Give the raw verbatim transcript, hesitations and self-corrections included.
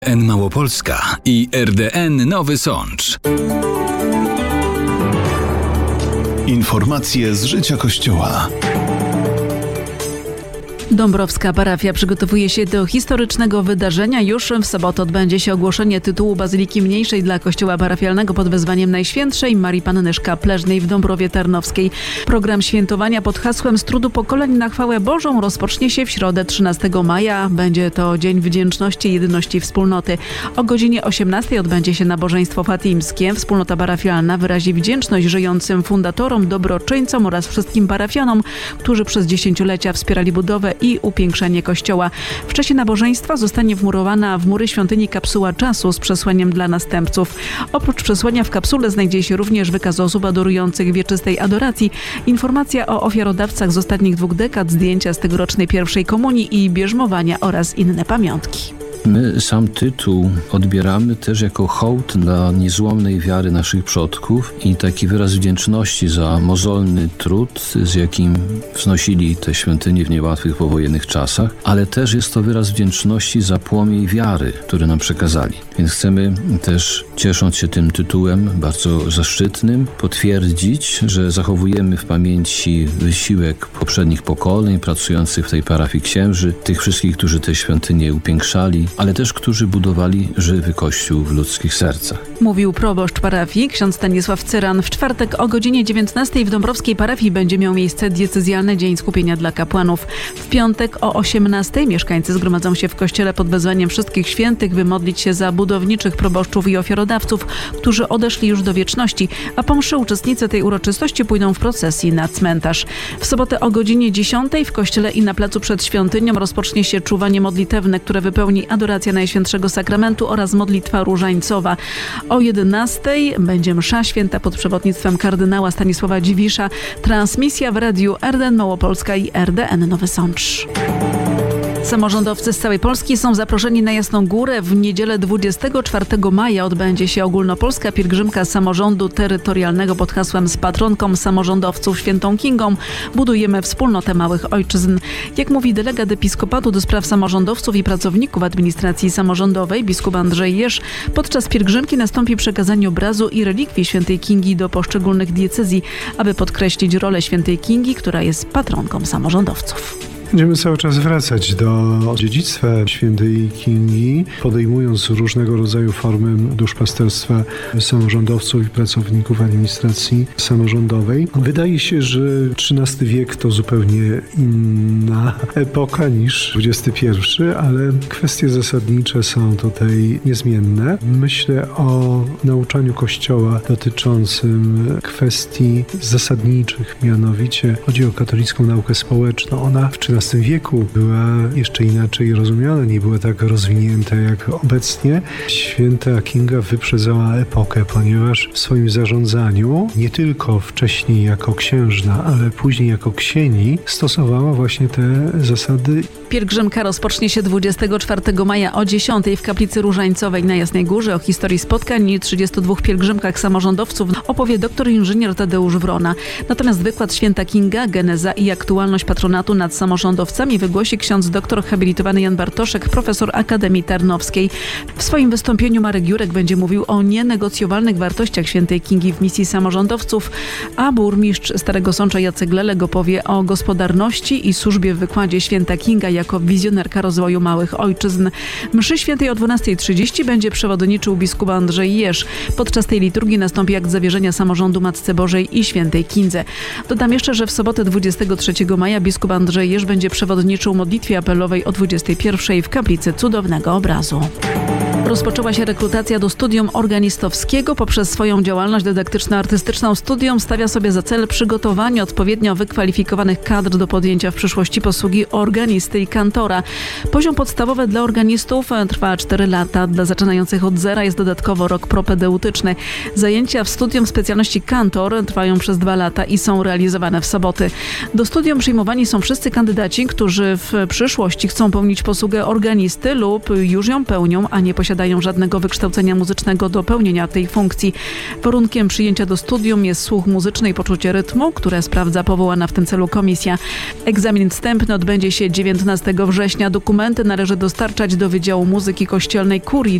N Małopolska i R D N Nowy Sącz. Informacje z życia Kościoła. Dąbrowska parafia przygotowuje się do historycznego wydarzenia. Już w sobotę odbędzie się ogłoszenie tytułu Bazyliki Mniejszej dla Kościoła Parafialnego pod wezwaniem Najświętszej Marii Panny Szkapleżnej w Dąbrowie Tarnowskiej. Program świętowania pod hasłem Z trudu pokoleń na chwałę Bożą rozpocznie się w środę trzynastego maja. Będzie to Dzień Wdzięczności i Jedyności Wspólnoty. O godzinie osiemnastej odbędzie się nabożeństwo fatimskie. Wspólnota parafialna wyrazi wdzięczność żyjącym fundatorom, dobroczyńcom oraz wszystkim parafianom, którzy przez dziesięciolecia wspierali budowę i upiększenie kościoła. W czasie nabożeństwa zostanie wmurowana w mury świątyni kapsuła czasu z przesłaniem dla następców. Oprócz przesłania w kapsule znajdzie się również wykaz osób adorujących wieczystej adoracji, informacja o ofiarodawcach z ostatnich dwóch dekad, zdjęcia z tegorocznej pierwszej komunii i bierzmowania oraz inne pamiątki. My sam tytuł odbieramy też jako hołd dla niezłomnej wiary naszych przodków i taki wyraz wdzięczności za mozolny trud, z jakim wznosili te świątynie w niełatwych powojennych czasach, ale też jest to wyraz wdzięczności za płomień wiary, który nam przekazali. Więc chcemy też, ciesząc się tym tytułem bardzo zaszczytnym, potwierdzić, że zachowujemy w pamięci wysiłek poprzednich pokoleń pracujących w tej parafii księży, tych wszystkich, którzy te świątynie upiększali, ale też którzy budowali żywy Kościół w ludzkich sercach. Mówił proboszcz parafii, ksiądz Stanisław Cyran. W czwartek o godzinie dziewiętnastej w Dąbrowskiej parafii będzie miał miejsce diecezjalny Dzień Skupienia dla kapłanów. W piątek o osiemnastej mieszkańcy zgromadzą się w kościele pod wezwaniem wszystkich świętych, by modlić się za budowniczych proboszczów i ofiarodawców, którzy odeszli już do wieczności, a po mszy uczestnicy tej uroczystości pójdą w procesji na cmentarz. W sobotę o godzinie dziesiątej w kościele i na placu przed świątynią rozpocznie się czuwanie modlitewne, które wypełni adoracja Najświętszego Sakramentu oraz modlitwa różańcowa. O jedenastej będzie msza święta pod przewodnictwem kardynała Stanisława Dziwisza. Transmisja w radiu R D N Małopolska i R D N Nowy Sącz. Samorządowcy z całej Polski są zaproszeni na Jasną Górę. W niedzielę dwudziestego czwartego maja odbędzie się ogólnopolska pielgrzymka samorządu terytorialnego pod hasłem Z patronką samorządowców świętą Kingą budujemy wspólnotę małych ojczyzn. Jak mówi delegat Episkopatu do spraw samorządowców i pracowników administracji samorządowej biskup Andrzej Jerz, podczas pielgrzymki nastąpi przekazanie obrazu i relikwii świętej Kingi do poszczególnych diecezji, aby podkreślić rolę świętej Kingi, która jest patronką samorządowców. Będziemy cały czas wracać do dziedzictwa świętej Kingi, podejmując różnego rodzaju formy duszpasterstwa samorządowców i pracowników administracji samorządowej. Wydaje się, że trzynasty wiek to zupełnie inna epoka niż dwudziesty pierwszy, ale kwestie zasadnicze są tutaj niezmienne. Myślę o nauczaniu Kościoła dotyczącym kwestii zasadniczych, mianowicie chodzi o katolicką naukę społeczną. Ona w trzynastym wieku była jeszcze inaczej rozumiana, nie była tak rozwinięta jak obecnie. Święta Kinga wyprzedzała epokę, ponieważ w swoim zarządzaniu, nie tylko wcześniej jako księżna, ale później jako księgi, stosowała właśnie te zasady. Pielgrzymka rozpocznie się dwudziestego czwartego maja o dziesiątej w kaplicy Różańcowej na Jasnej Górze. O historii spotkań i trzydziestu dwóch pielgrzymkach samorządowców opowie doktor inżynier Tadeusz Wrona. Natomiast wykład Święta Kinga, geneza i aktualność patronatu nad samorządowcami wygłosi ksiądz doktor habilitowany Jan Bartoszek, profesor Akademii Tarnowskiej. W swoim wystąpieniu Marek Jurek będzie mówił o nienegocjowalnych wartościach Świętej Kingi w misji samorządowców, a burmistrz Starego Sącza Jacek Lelek opowie o gospodarności i służbie w wykładzie Święta Kinga jako wizjonerka rozwoju małych ojczyzn. Mszy świętej o dwunastej trzydzieści będzie przewodniczył biskup Andrzej Jerz. Podczas tej liturgii nastąpi akt zawierzenia samorządu Matce Bożej i Świętej Kindze. Dodam jeszcze, że w sobotę dwudziestego trzeciego maja biskup Andrzej Jerz będzie przewodniczył modlitwie apelowej o dwudziestej pierwszej w kaplicy Cudownego Obrazu. Rozpoczęła się rekrutacja do studium organistowskiego. Poprzez swoją działalność dydaktyczno-artystyczną studium stawia sobie za cel przygotowanie odpowiednio wykwalifikowanych kadr do podjęcia w przyszłości posługi organisty i kantora. Poziom podstawowy dla organistów trwa cztery lata. Dla zaczynających od zera jest dodatkowo rok propedeutyczny. Zajęcia w studium specjalności kantor trwają przez dwa lata i są realizowane w soboty. Do studium przyjmowani są wszyscy kandydaci, którzy w przyszłości chcą pełnić posługę organisty lub już ją pełnią, a nie posiadają posiadają żadnego wykształcenia muzycznego do pełnienia tej funkcji. Warunkiem przyjęcia do studium jest słuch muzyczny i poczucie rytmu, które sprawdza powołana w tym celu komisja. Egzamin wstępny odbędzie się dziewiętnastego września. Dokumenty należy dostarczać do Wydziału Muzyki Kościelnej Kurii